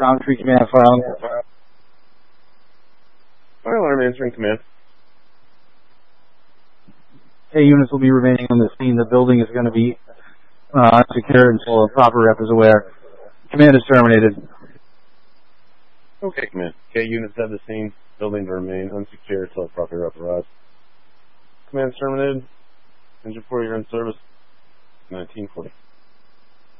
Ground Tree Command file. Fire alarm answering command. K units will be remaining on the scene. The building is going to be unsecured until a proper rep is aware. Command is terminated. Okay, command. K units have the scene. Building to remain unsecured until a proper rep arrives. Command is terminated. Engine 4, you're in service. 1940.